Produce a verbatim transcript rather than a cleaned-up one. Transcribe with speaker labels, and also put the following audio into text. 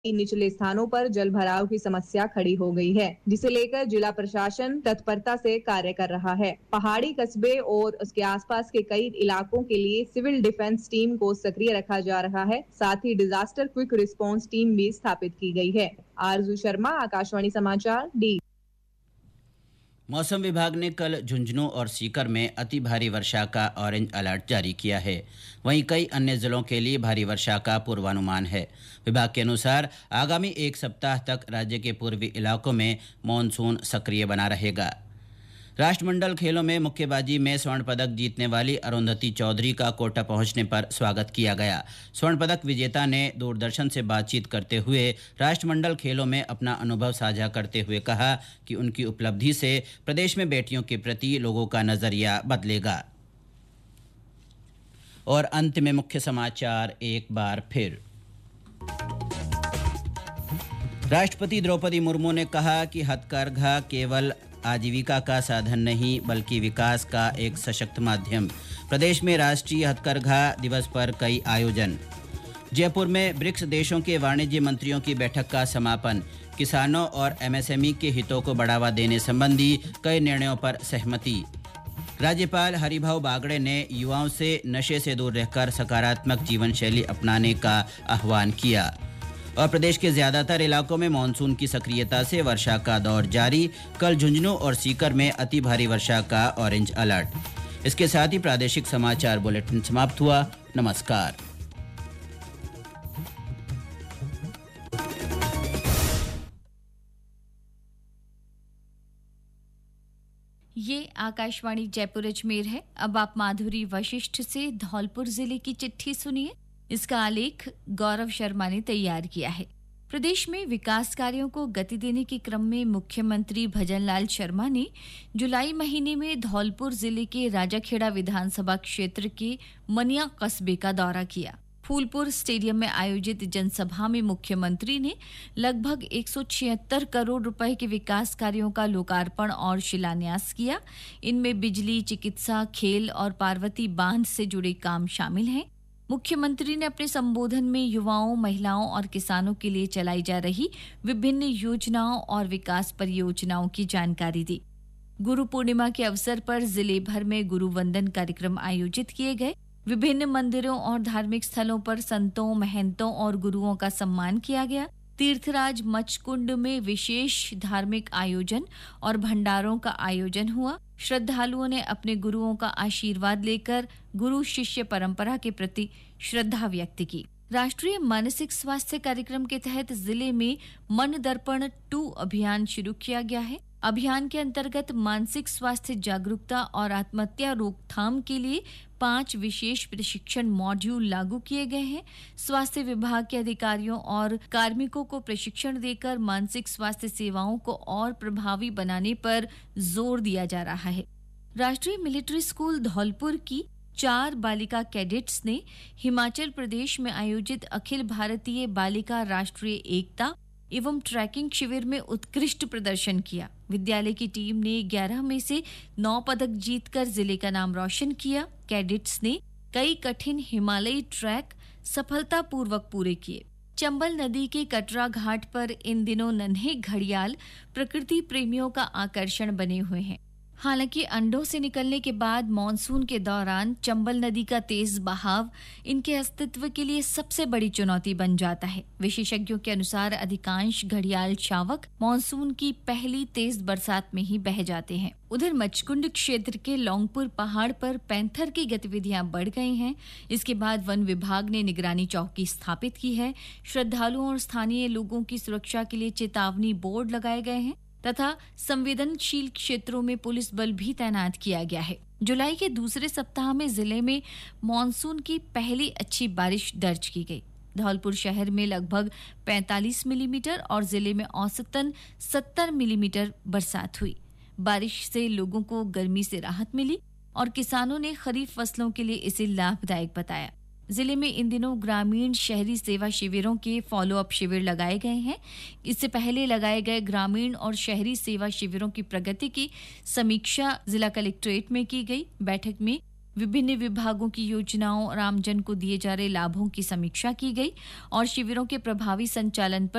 Speaker 1: निचले स्थानों पर जल भराव की समस्या खड़ी हो गई है, जिसे लेकर जिला प्रशासन तत्परता से कार्य कर रहा है। पहाड़ी कस्बे और उसके आसपास के कई इलाकों के लिए सिविल डिफेंस टीम को सक्रिय रखा जा रहा है। साथ ही डिजास्टर क्विक रिस्पांस टीम भी स्थापित की गई है। आरजू शर्मा, आकाशवाणी समाचार, डी।
Speaker 2: मौसम विभाग ने कल झुंझुनू और सीकर में अति भारी वर्षा का ऑरेंज अलर्ट जारी किया है। वहीं कई अन्य जिलों के लिए भारी वर्षा का पूर्वानुमान है। विभाग के अनुसार आगामी एक सप्ताह तक राज्य के पूर्वी इलाकों में मानसून सक्रिय बना रहेगा। राष्ट्रमंडल खेलों में मुक्केबाजी में स्वर्ण पदक जीतने वाली अरुंधति चौधरी का कोटा पहुंचने पर स्वागत किया गया। स्वर्ण पदक विजेता ने दूरदर्शन से बातचीत करते हुए राष्ट्रमंडल खेलों में अपना अनुभव साझा करते हुए कहा कि उनकी उपलब्धि से प्रदेश में बेटियों के प्रति लोगों का नजरिया बदलेगा। और अंत में मुख्य समाचार एक बार फिर। राष्ट्रपति द्रौपदी मुर्मू ने कहा कि हथकरघा केवल आजीविका का साधन नहीं बल्कि विकास का एक सशक्त माध्यम। प्रदेश में राष्ट्रीय हथकरघा दिवस पर कई आयोजन। जयपुर में ब्रिक्स देशों के वाणिज्य मंत्रियों की बैठक का समापन। किसानों और एमएसएमई के हितों को बढ़ावा देने संबंधी कई निर्णयों पर सहमति। राज्यपाल हरिभाऊ बागड़े ने युवाओं से नशे से दूर रहकर सकारात्मक जीवन शैली अपनाने का आह्वान किया। और प्रदेश के ज्यादातर इलाकों में मानसून की सक्रियता से वर्षा का दौर जारी। कल झुंझुनू और सीकर में अति भारी वर्षा का ऑरेंज अलर्ट। इसके साथ ही प्रादेशिक समाचार बुलेटिन समाप्त हुआ। नमस्कार।
Speaker 3: ये आकाशवाणी जयपुर अजमेर है। अब आप माधुरी वशिष्ठ से धौलपुर जिले की चिट्ठी सुनिए। इसका आलेख गौरव शर्मा ने तैयार किया है। प्रदेश में विकास कार्यों को गति देने के क्रम में मुख्यमंत्री भजनलाल शर्मा ने जुलाई महीने में धौलपुर जिले के राजाखेड़ा विधानसभा क्षेत्र के मनिया कस्बे का दौरा किया। फूलपुर स्टेडियम में आयोजित जनसभा में मुख्यमंत्री ने लगभग एक सौ छिहत्तर करोड़ रुपए के विकास कार्यों का लोकार्पण और शिलान्यास किया। इनमें बिजली, चिकित्सा, खेल और पार्वती बांध से जुड़े काम शामिल हैं। मुख्यमंत्री ने अपने संबोधन में युवाओं, महिलाओं और किसानों के लिए चलाई जा रही विभिन्न योजनाओं और विकास परियोजनाओं की जानकारी दी। गुरु पूर्णिमा के अवसर पर जिले भर में गुरु वंदन कार्यक्रम आयोजित किए गए। विभिन्न मंदिरों और धार्मिक स्थलों पर संतों, महंतों और गुरुओं का सम्मान किया गया। तीर्थराज मचकुंड में विशेष धार्मिक आयोजन और भंडारों का आयोजन हुआ। श्रद्धालुओं ने अपने गुरुओं का आशीर्वाद लेकर गुरु शिष्य परंपरा के प्रति श्रद्धा व्यक्त की। राष्ट्रीय मानसिक स्वास्थ्य कार्यक्रम के तहत जिले में मन दर्पण टू अभियान शुरू किया गया है। अभियान के अंतर्गत मानसिक स्वास्थ्य जागरूकता और आत्महत्या रोकथाम के लिए पांच विशेष प्रशिक्षण मॉड्यूल लागू किए गए हैं। स्वास्थ्य विभाग के अधिकारियों और कार्मिकों को प्रशिक्षण देकर मानसिक स्वास्थ्य सेवाओं को और प्रभावी बनाने पर जोर दिया जा रहा है। राष्ट्रीय मिलिट्री स्कूल धौलपुर की चार बालिका कैडेट्स ने हिमाचल प्रदेश में आयोजित अखिल भारतीय बालिका राष्ट्रीय एकता एवं ट्रैकिंग शिविर में उत्कृष्ट प्रदर्शन किया। विद्यालय की टीम ने ग्यारह में से नौ पदक जीतकर जिले का नाम रोशन किया। कैडेट्स ने कई कठिन हिमालयी ट्रैक सफलतापूर्वक पूरे किए। चंबल नदी के कटरा घाट पर इन दिनों नन्हे घड़ियाल प्रकृति प्रेमियों का आकर्षण बने हुए हैं। हालांकि अंडों से निकलने के बाद मॉनसून के दौरान चंबल नदी का तेज बहाव इनके अस्तित्व के लिए सबसे बड़ी चुनौती बन जाता है। विशेषज्ञों के अनुसार अधिकांश घड़ियाल शावक मॉनसून की पहली तेज बरसात में ही बह जाते हैं। उधर मचकुंड क्षेत्र के लौंगपुर पहाड़ पर पैंथर की गतिविधियां बढ़ गई हैं। इसके बाद वन विभाग ने निगरानी चौकी स्थापित की है। श्रद्धालुओं और स्थानीय लोगों की सुरक्षा के लिए चेतावनी बोर्ड लगाए गए हैं तथा संवेदनशील क्षेत्रों में पुलिस बल भी तैनात किया गया है। जुलाई के दूसरे सप्ताह में जिले में मॉनसून की पहली अच्छी बारिश दर्ज की गई। धौलपुर शहर में लगभग पैंतालीस मिलीमीटर और जिले में औसतन सत्तर मिलीमीटर बरसात हुई। बारिश से लोगों को गर्मी से राहत मिली और किसानों ने खरीफ फसलों के लिए इसे लाभदायक बताया। जिले में इन दिनों ग्रामीण शहरी सेवा शिविरों के फॉलो अप शिविर लगाए गए हैं। इससे पहले लगाए गए ग्रामीण और शहरी सेवा शिविरों की प्रगति की समीक्षा जिला कलेक्ट्रेट में की गई। बैठक में विभिन्न विभागों की योजनाओं और आमजन को दिए जा रहे लाभों की समीक्षा की गई और शिविरों के प्रभावी संचालन पर